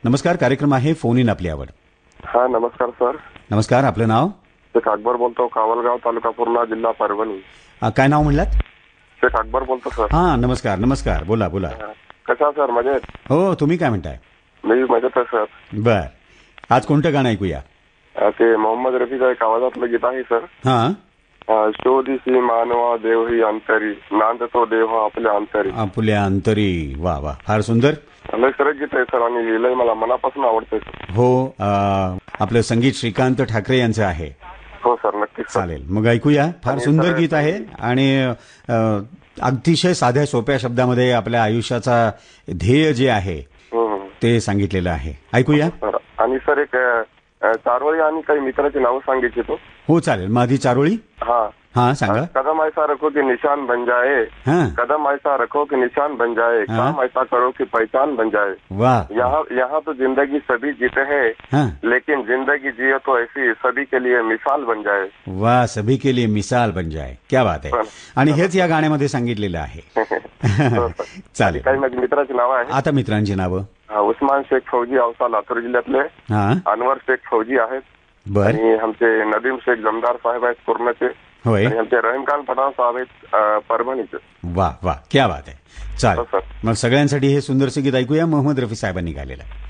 नमस्कार. कार्यक्रम आहे फोन इन आपली आवड. हा नमस्कार सर. नमस्कार. आपलं नाव? शेख अकबर बोलतो, कावलगाव, तालुका पूर्णा, जिल्हा परभणी. काय नाव म्हणलात? शेख अकबर बोलतो सर. हा नमस्कार. नमस्कार. बोला बोला. कसा सर? मजेत? हो. तुम्ही काय म्हणताय? मी मजेत आहे सर. बर. आज कोणतं गाणं ऐकूया? ते मोहम्मद रफीचं एक आवाजातलं गीत आहे सर. हा. शोधिसी मानवा देव ही अंतरी, नांदतो देव आपल्या अंतरी. आपल्या अंतरी. वा वा. फार सुंदर. लय सरळ गीत आहे सर आणि लय मला मनापासून आवडतंय सर. हो. आपलं संगीत श्रीकांत ठाकरे यांचं आहे. हो सर, नक्कीच. चालेल, मग ऐकूया. फार सुंदर गीत आहे आणि अतिशय साध्या सोप्या शब्दामध्ये आपल्या आयुष्याचा ध्येय जे आहे ते सांगितलेलं आहे. ऐकूया. आणि सर एक चारोळी आणि काही मित्राची नावं सांगायची तो. हो चालेल. माझी चारोळी. हा हाँ सांगा. कदम ऐसा रखो कि निशान बन जाए. हाँ. कदम ऐसा रखो कि निशान बन जाए. हाँ. काम ऐसा करो कि पहचान बन जाए. वाह. यहाँ तो जिंदगी सभी जीते हैं. हाँ. लेकिन जिंदगी जियो तो ऐसी सभी के लिए मिसाल बन जाए. वाह. सभी के लिए मिसाल बन जाए. क्या बात आहे. आणि हेच या गाण्यामध्ये सांगितलेलं आहे. चालेल. काही माझी मित्राची नावं आहेत. आता मित्रांची नावं. उस्मान शेख फौजी औसा लातूर जिल्ह्यातले. अनवर शेख फौजी आहेत. बर. आणि आमचे नदीम शेख जमदार साहेब आहेत पूर्णचे. होय. आणि आमचे रहीमखान पठाण साहेब आहेत परभणीचे. वा वा. क्या बात आहे. चालेल. मग सगळ्यांसाठी हे सुंदरसे गीत ऐकूया. मोहम्मद रफी साहेबांनी गायलेलं.